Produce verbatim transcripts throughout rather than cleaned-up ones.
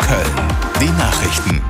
Köln. Die Nachrichten.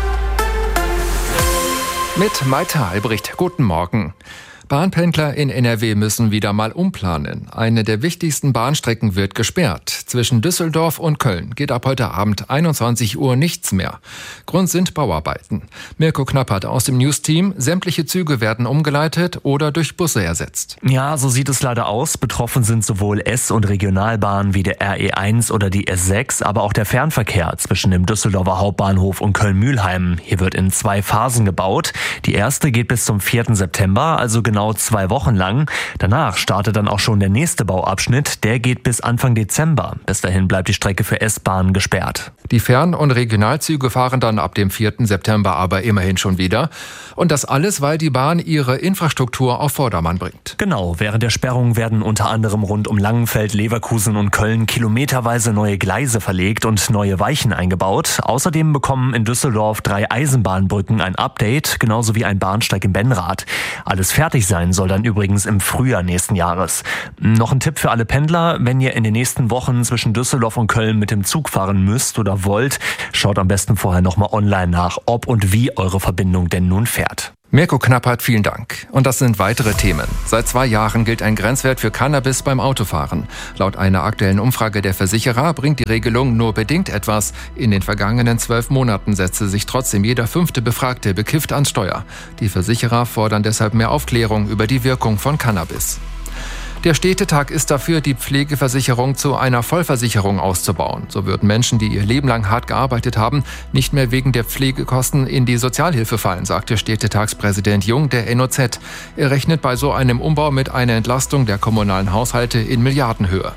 Mit Maita Albrecht. Guten Morgen. Bahnpendler in N R W müssen wieder mal umplanen. Eine der wichtigsten Bahnstrecken wird gesperrt. Zwischen Düsseldorf und Köln geht ab heute Abend einundzwanzig Uhr nichts mehr. Grund sind Bauarbeiten. Mirko Knappert aus dem News-Team. Sämtliche Züge werden umgeleitet oder durch Busse ersetzt. Ja, so sieht es leider aus. Betroffen sind sowohl S- und Regionalbahnen wie der R E eins oder die S sechs, aber auch der Fernverkehr zwischen dem Düsseldorfer Hauptbahnhof und Köln-Mühlheim. Hier wird in zwei Phasen gebaut. Die erste geht bis zum vierten September, also genau Genau zwei Wochen lang. Danach startet dann auch schon der nächste Bauabschnitt. Der geht bis Anfang Dezember. Bis dahin bleibt die Strecke für S-Bahnen gesperrt. Die Fern- und Regionalzüge fahren dann ab dem vierten September aber immerhin schon wieder. Und das alles, weil die Bahn ihre Infrastruktur auf Vordermann bringt. Genau, während der Sperrung werden unter anderem rund um Langenfeld, Leverkusen und Köln kilometerweise neue Gleise verlegt und neue Weichen eingebaut. Außerdem bekommen in Düsseldorf drei Eisenbahnbrücken ein Update, genauso wie ein Bahnsteig in Benrath. Alles fertig sein soll dann übrigens im Frühjahr nächsten Jahres. Noch ein Tipp für alle Pendler: Wenn ihr in den nächsten Wochen zwischen Düsseldorf und Köln mit dem Zug fahren müsst oder wollt, schaut am besten vorher nochmal online nach, ob und wie eure Verbindung denn nun fährt. Mirko Knappert, vielen Dank. Und das sind weitere Themen. Seit zwei Jahren gilt ein Grenzwert für Cannabis beim Autofahren. Laut einer aktuellen Umfrage der Versicherer bringt die Regelung nur bedingt etwas. In den vergangenen zwölf Monaten setzte sich trotzdem jeder fünfte Befragte bekifft ans Steuer. Die Versicherer fordern deshalb mehr Aufklärung über die Wirkung von Cannabis. Der Städtetag ist dafür, die Pflegeversicherung zu einer Vollversicherung auszubauen. So würden Menschen, die ihr Leben lang hart gearbeitet haben, nicht mehr wegen der Pflegekosten in die Sozialhilfe fallen, sagte Städtetagspräsident Jung der N O Z. Er rechnet bei so einem Umbau mit einer Entlastung der kommunalen Haushalte in Milliardenhöhe.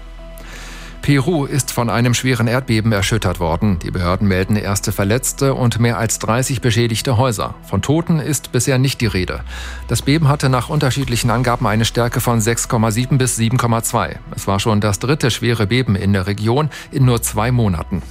Peru ist von einem schweren Erdbeben erschüttert worden. Die Behörden melden erste Verletzte und mehr als dreißig beschädigte Häuser. Von Toten ist bisher nicht die Rede. Das Beben hatte nach unterschiedlichen Angaben eine Stärke von sechs Komma sieben bis sieben Komma zwei. Es war schon das dritte schwere Beben in der Region in nur zwei Monaten.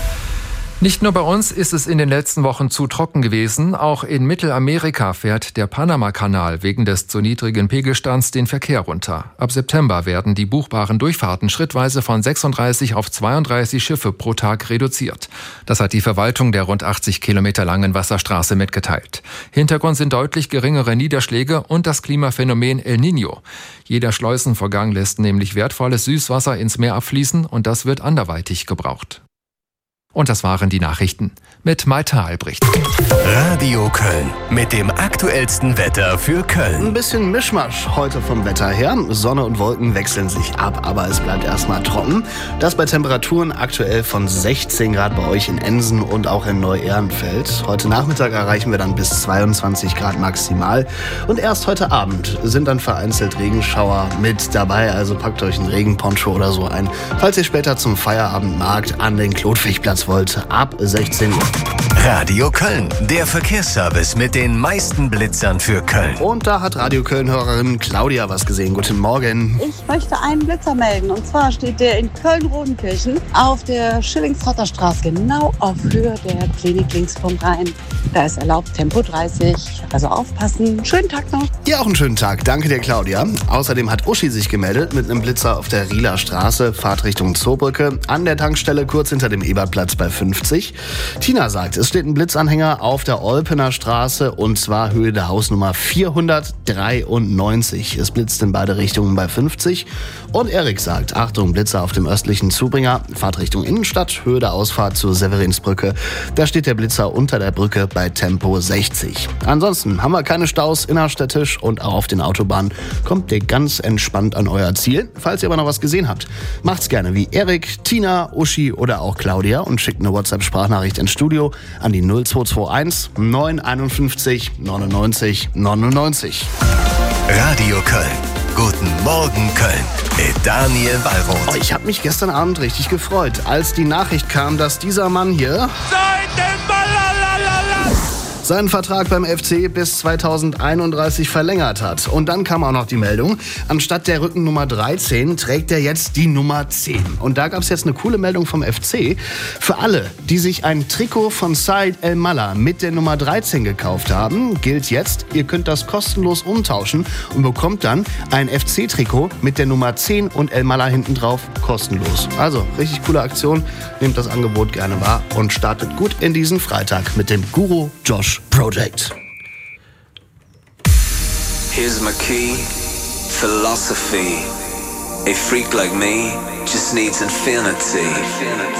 Nicht nur bei uns ist es in den letzten Wochen zu trocken gewesen. Auch in Mittelamerika fährt der Panama-Kanal wegen des zu niedrigen Pegelstands den Verkehr runter. Ab September werden die buchbaren Durchfahrten schrittweise von sechsunddreißig auf zweiunddreißig Schiffe pro Tag reduziert. Das hat die Verwaltung der rund achtzig Kilometer langen Wasserstraße mitgeteilt. Hintergrund sind deutlich geringere Niederschläge und das Klimaphänomen El Niño. Jeder Schleusenvorgang lässt nämlich wertvolles Süßwasser ins Meer abfließen und das wird anderweitig gebraucht. Und das waren die Nachrichten mit Maita Albrecht. Radio Köln mit dem aktuellsten Wetter für Köln. Ein bisschen Mischmasch heute vom Wetter her. Sonne und Wolken wechseln sich ab, aber es bleibt erstmal trocken. Das bei Temperaturen aktuell von sechzehn Grad bei euch in Ensen und auch in Neu-Ehrenfeld. Heute Nachmittag erreichen wir dann bis zweiundzwanzig Grad maximal. Und erst heute Abend sind dann vereinzelt Regenschauer mit dabei. Also packt euch einen Regenponcho oder so ein, falls ihr später zum Feierabendmarkt an den Klotwigplatz wollt, ab sechzehn Uhr. Radio Köln, der Verkehrsservice mit den meisten Blitzern für Köln. Und da hat Radio Köln-Hörerin Claudia was gesehen. Guten Morgen. Ich möchte einen Blitzer melden. Und zwar steht der in Köln-Rodenkirchen auf der Schillingsrotter Straße, genau auf Höhe der Klinik links vom Rhein. Da ist erlaubt Tempo dreißig. Also aufpassen. Schönen Tag noch. Ja, auch einen schönen Tag. Danke dir, Claudia. Außerdem hat Uschi sich gemeldet mit einem Blitzer auf der Rieler Straße, Fahrt Richtung Zoobrücke, an der Tankstelle kurz hinter dem Ebertplatz bei fünfzig. Tina sagt, es steht ein Blitzanhänger auf der Olpener Straße und zwar Höhe der Hausnummer vierhundertdreiundneunzig. Es blitzt in beide Richtungen bei fünfzig. Und Erik sagt, Achtung, Blitzer auf dem östlichen Zubringer, Fahrt Richtung Innenstadt, Höhe der Ausfahrt zur Severinsbrücke. Da steht der Blitzer unter der Brücke bei Tempo sechzig. Ansonsten haben wir keine Staus innerstädtisch und auch auf den Autobahnen kommt ihr ganz entspannt an euer Ziel. Falls ihr aber noch was gesehen habt, macht's gerne wie Erik, Tina, Uschi oder auch Claudia und schickt eine WhatsApp-Sprachnachricht ins Studio an die null zwei zwei eins neun einundfünfzig neunundneunzig neunundneunzig. Radio Köln. Guten Morgen Köln mit Daniel Wallroth. Oh, ich habe mich gestern Abend richtig gefreut, als die Nachricht kam, dass dieser Mann hier seinen Vertrag beim F C bis zweitausendeinunddreißig verlängert hat. Und dann kam auch noch die Meldung, anstatt der Rückennummer dreizehn trägt er jetzt die Nummer zehn. Und da gab es jetzt eine coole Meldung vom F C. Für alle, die sich ein Trikot von Said El-Mallah mit der Nummer dreizehn gekauft haben, gilt jetzt, ihr könnt das kostenlos umtauschen und bekommt dann ein F C-Trikot mit der Nummer zehn und El-Mallah hinten drauf kostenlos. Also, richtig coole Aktion. Nehmt das Angebot gerne wahr und startet gut in diesen Freitag mit dem Guru Josh Project. Here's my key, philosophy. A freak like me just needs infinity.